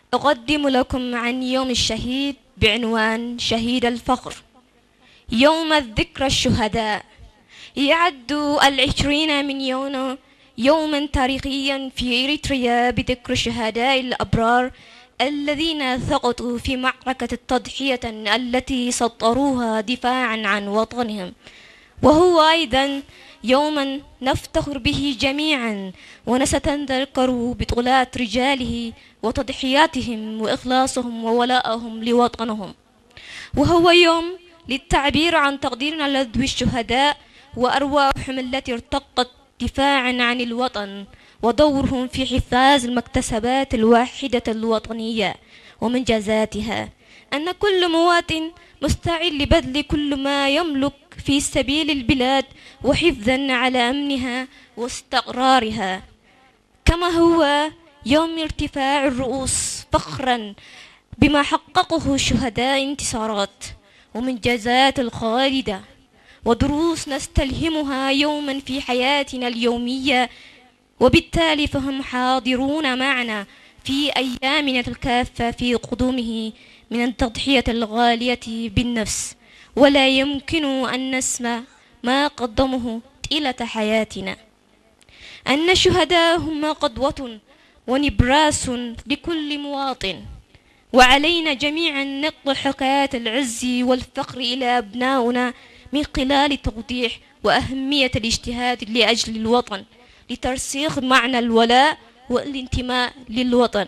أقدم لكم عن يوم الشهيد بعنوان شهيد الفخر. يوم الذكرى الشهداء يعد 20 من يونيو يوما تاريخيا في إريتريا بذكر شهداء الأبرار الذين سقطوا في معركة التضحية التي سطروها دفاعا عن وطنهم، وهو أيضا يوما نفتخر به جميعا ونستذكر بطولات رجاله وتضحياتهم وإخلاصهم وولائهم لوطنهم، وهو يوم للتعبير عن تقديرنا لذوي الشهداء وأرواحهم التي ارتقت دفاعا عن الوطن ودورهم في حفاظ المكتسبات الواحدة الوطنية ومنجزاتها، أن كل مواطن مستعد لبذل كل ما يملك في سبيل البلاد وحفظا على أمنها واستقرارها، كما هو يوم ارتفاع الرؤوس فخرا بما حققه الشهداء انتصارات ومنجزات الخالدة ودروس نستلهمها يوما في حياتنا اليومية، وبالتالي فهم حاضرون معنا في أيامنا الكافة في قدومه من التضحية الغالية بالنفس، ولا يمكن أن نسمع ما قدمه طيلة حياتنا. أن الشهداء هم قدوة ونبراس لكل مواطن، وعلينا جميعا نقل حكايات العز والفقر إلى أبنائنا من خلال توضيح وأهمية الاجتهاد لأجل الوطن لترسيخ معنى الولاء والانتماء للوطن.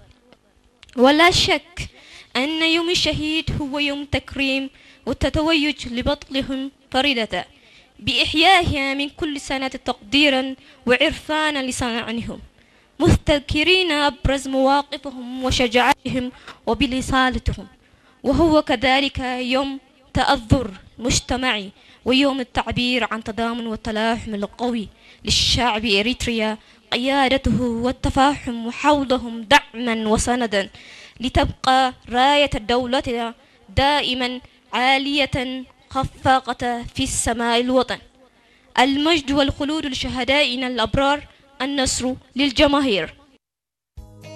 ولا شك أن يوم الشهيد هو يوم تكريم وتتويج لبطلهم فريدة بإحيائها من كل سنة تقديرا وعرفانا لصنعهم، مستذكرين أبرز مواقفهم وشجاعتهم وبلصالتهم، وهو كذلك يوم تأذر مجتمعي ويوم التعبير عن تضامن والتلاحم القوي للشعب إريتريا، قيادته والتفاهم حولهم دعما وسندا لتبقى راية الدولة دائما عالية خفاقة في السماء الوطن. المجد والخلود لشهدائنا الأبرار، النصر للجماهير.